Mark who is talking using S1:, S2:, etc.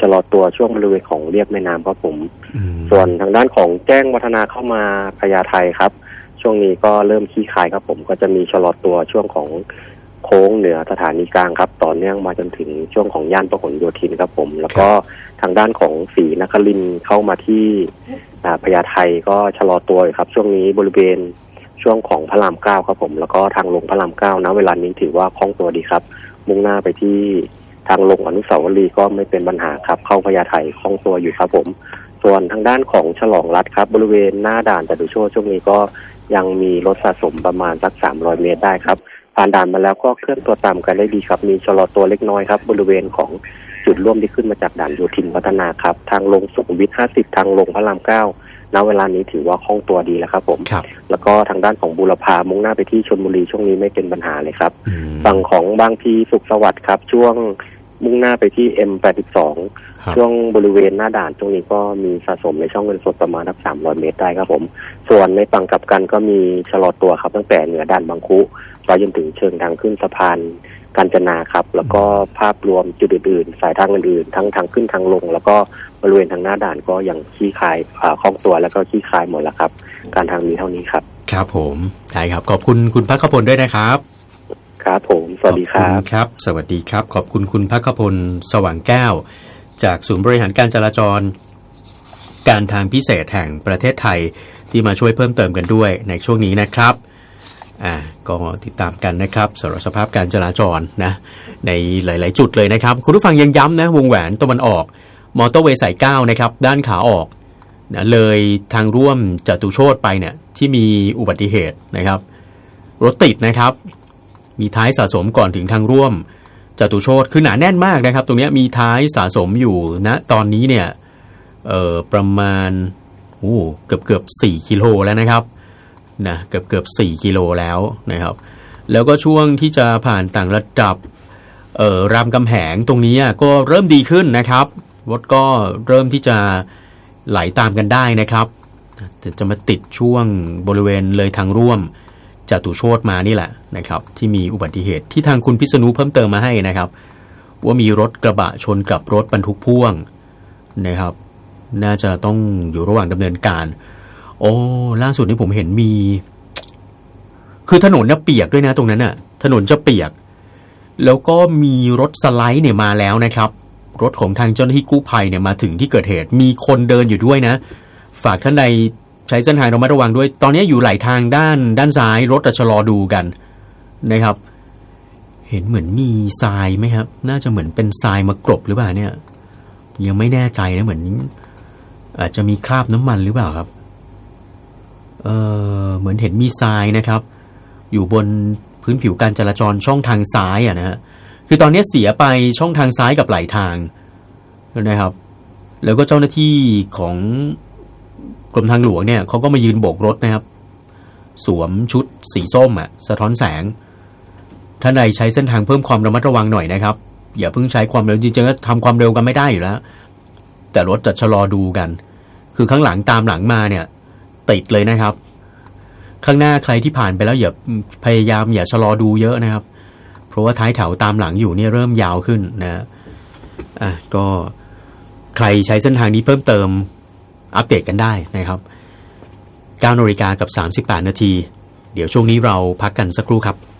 S1: ชะลอตัวช่วงบริเวณของเลียบแม่น้ำครับผมส่วนทางด้านของแจ้งวัฒนาเข้ามาพญาไทครับช่วงนี้ก็เริ่มขี้คายครับผมก็จะมีชะลอตัวช่วงของโค้งเหนือสถานีกลางครับต่อเนื่องมาจนถึงช่วงของย่านพหลโยธินครับผมแล้วก็ทางด้านของศรีนครินทร์เข้ามาที่พญาไทก็ชะลอตัวครับช่วงนี้บริเวณช่วงของพระราม9ครับผมแล้วก็ทางลงพระราม9นะเวลานี้ถือว่าคล่องตัวดีครับมุ่งหน้าไปที่ทางลงอนุสาวรีย์ก็ไม่เป็นปัญหาครับเข้าพญาไทคล่องตัวอยู่ครับผมส่วนทางด้านของฉลองรัฐครับบริเวณหน้าด่านจตุโชติช่วงนี้ก็ยังมีรถสะสมประมาณสัก300เมตรได้ครับผ่านด่านมาแล้วก็เคลื่อนตัวตามกันได้ดีครับมีชะลอตัวเล็กน้อยครับบริเวณของจุดร่วมที่ขึ้นมาจากด่านโยธินพัฒนาครับทางลงสุขุมวิท50ทางลงพระราม9ณเวลานี้ถือว่าคล่องตัวดีแล้วครับผมแล้วก็ทางด้านของบูรพามุ่งหน้าไปที่ชลบุรีช่วงนี้ไม่เป็นปัญหาเลยครับฝั่งของบางพีสุขสวัสดิ์ครับช่วงมุ่งหน้าไปที่ M82 ช่วงบริเวณหน้าด่านตรงนี้ก็มีสะสมในช่องเงินสดประมาณ300เมตรได้ครับผมส่วนในฝั่งกลับกันก็มีชะลอตัวครับตั้งแต่เหนือด่านบางคุไปจนถึงเชิงทางขึ้นสะพานกาญจนาครับแล้วก็ภาพรวมจุดอื่นๆสายทางอื่นๆทั้งทางขึ้นทางลงแล้วก็บริเวณทางหน้าด่านก็ยังขี้คายคล่องตัวแล้วก็ขี้คายหมดแล้วครับการทางมีเท่านี้ครับ
S2: ครับผมได้ครับขอบคุณคุณภัคพลด้วยนะครับ
S1: ครับผมสวัสดีครับ
S2: ครับสวัสดีครับขอบคุณคุณภัคพลสว่างแก้วจากศูนย์บริหารการจราจรการทางพิเศษแห่งประเทศไทยที่มาช่วยเพิ่มเติมกันด้วยในช่วงนี้นะครับก็ติดตามกันนะครับสำหรับสภาพการจราจรนะในหลายๆจุดเลยนะครับคุณผู้ฟังยังย้ำนะวงแหวนตะวันออกมอเตอร์เวย์สาย9นะครับด้านขาออกนะเลยทางร่วมจตุโชติไปเนี่ยที่มีอุบัติเหตุนะครับรถติดนะครับมีท้ายสะสมก่อนถึงทางร่วมจตุโชติคือหนาแน่นมากนะครับตรงนี้มีท้ายสะสมอยู่นะตอนนี้เนี่ยประมาณเกือบ4กิโลแล้วนะครับนะเกือบ4กิโลแล้วนะครับแล้วก็ช่วงที่จะผ่านต่างระดับรามคำแหงตรงนี้ก็เริ่มดีขึ้นนะครับรถก็เริ่มที่จะไหลตามกันได้นะครับแต่จะมาติดช่วงบริเวณเลยทางร่วมจตุโชติมานี่แหละนะครับที่มีอุบัติเหตุที่ทางคุณพิษณุเพิ่มเติมมาให้นะครับว่ามีรถกระบะชนกับรถบรรทุกพ่วงนะครับน่าจะต้องอยู่ระหว่างดำเนินการล่าสุดนี้ผมเห็นมีคือถนนเนี่ยเปียกด้วยนะตรงนั้นน่ะถนนจะเปียกแล้วก็มีรถสไลด์เนี่ยมาแล้วนะครับรถของทางเจ้าหน้าที่กู้ภัยเนี่ยมาถึงที่เกิดเหตุมีคนเดินอยู่ด้วยนะฝากท่านใดใช้เส้นทางระมัดระวังด้วยตอนนี้อยู่ไหลทางด้านซ้ายรถจะชะลอดูกันนะครับเห็นเหมือนมีทรายไหมครับน่าจะเหมือนเป็นทรายมากรบหรือเปล่าเนี่ยยังไม่แน่ใจนะเหมือนอาจจะมีคราบน้ำมันหรือเปล่าครับเหมือนเห็นมีทรายนะครับอยู่บนพื้นผิวการจราจรช่องทางซ้ายนะฮะคือตอนนี้เสียไปช่องทางซ้ายกับไหลทางนะครับแล้วก็เจ้าหน้าที่ของกรมทางหลวงเนี่ยเขาก็มายืนโบกรถนะครับสวมชุดสีส้มสะท้อนแสงท่านใดใช้เส้นทางเพิ่มความระมัดระวังหน่อยนะครับอย่าเพิ่งใช้ความเร็วจริงๆก็ทำความเร็วกันไม่ได้อยู่แล้วแต่รถจะชะลอดูกันคือข้างหลังตามหลังมาเนี่ยติดเลยนะครับข้างหน้าใครที่ผ่านไปแล้วอย่าพยายามอย่าชะลอดูเยอะนะครับเพราะว่าท้ายแถวตามหลังอยู่เนี่ยเริ่มยาวขึ้นนะก็ใครใช้เส้นทางนี้เพิ่มเติมอัปเดตกันได้นะครับ 9:38 น.เดี๋ยวช่วงนี้เราพักกันสักครู่ครับ